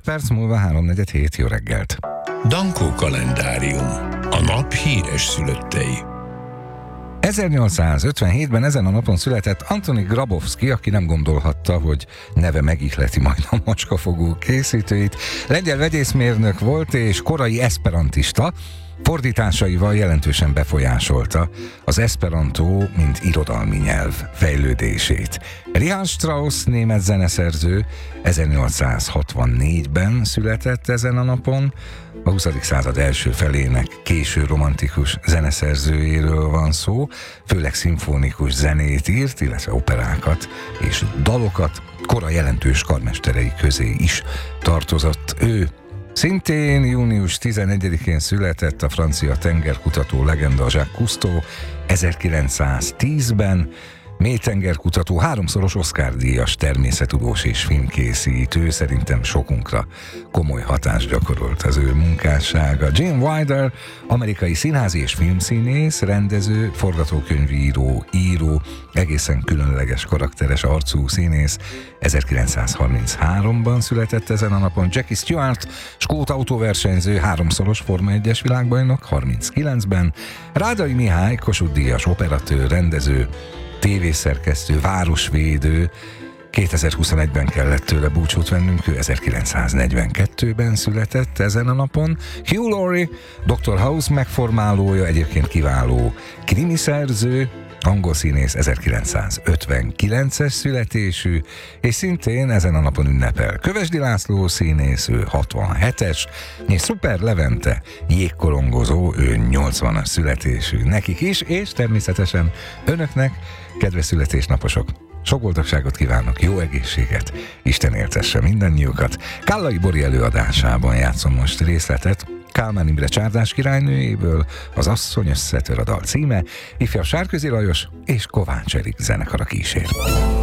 perc múlva 3:47. Jó reggelt! Dankó kalendárium. A nap híres szülöttei. 1857-ben ezen a napon született Antoni Grabowski, aki nem gondolhatta, hogy neve megihleti majd a macskafogó készítőit. Lengyel vegyészmérnök volt és korai eszperantista, fordításaival jelentősen befolyásolta az eszperantó, mint irodalmi nyelv fejlődését. Richard Strauss, német zeneszerző, 1864-ben született ezen a napon. A 20. század első felének késő romantikus zeneszerzőjéről van szó, főleg szimfonikus zenét írt, illetve operákat és dalokat, kora jelentős karmesterei közé is tartozott ő. Szintén június 11-én született a francia tengerkutató legenda Jacques Cousteau 1910-ben, mélytengerkutató, 3-szoros Oscar-díjas természettudós és filmkészítő, szerintem sokunkra komoly hatást gyakorolt az ő munkássága. Gene Wilder, amerikai színházi és filmszínész, rendező, forgatókönyvíró, író, egészen különleges karakteres arcú színész, 1933-ban született ezen a napon. Jackie Stewart, skót autóversenyző, 3-szoros Forma 1-es világbajnok, 39-ben. Rádai Mihály, Kossuth-díjas operatőr, rendező, tévészerkesztő, városvédő, 2021-ben kellett tőle búcsút vennünk, ő 1942-ben született ezen a napon. Hugh Laurie, Dr. House megformálója, egyébként kiváló krimiszerző, angol színész, 1959-es születésű, és szintén ezen a napon ünnepel Kövesdi László színész, ő 67-es, és Szuper Levente, jégkorongozó, ő 80-as születésű nekik is, és természetesen önöknek, kedves születésnaposok, sok boldogságot kívánok, jó egészséget, Isten éltesse mindannyiukat. Kállai Bori előadásában játszom most részletet Kálmán Imre csárdás királynőjéből, Az asszony összetör a dal címe, ifjabb Sárközi Lajos és Kovács Erik zenekara kísér.